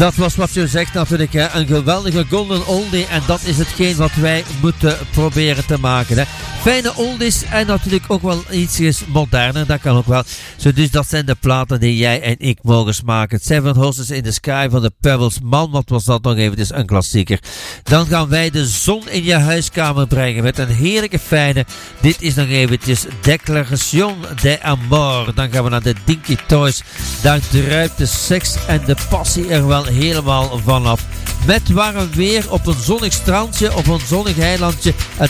Dat was wat je zegt natuurlijk, hè. Een geweldige golden oldie en dat is hetgeen wat wij moeten proberen te maken. Hè. Fijne oldies en natuurlijk ook wel iets moderner, dat kan ook wel. Zo, dus dat zijn de platen die jij en ik mogen maken. Seven Horses in the Sky van de Pebbles. Man, wat was dat nog even, het is een klassieker. Dan gaan wij de zon in je huiskamer brengen met een heerlijke fijne. Dit is nog eventjes Declaration de Amor. Dan gaan we naar de Dinky Toys. Daar druipt de seks en de passie er wel helemaal vanaf. Met warm weer op een zonnig strandje, op een zonnig eilandje. Het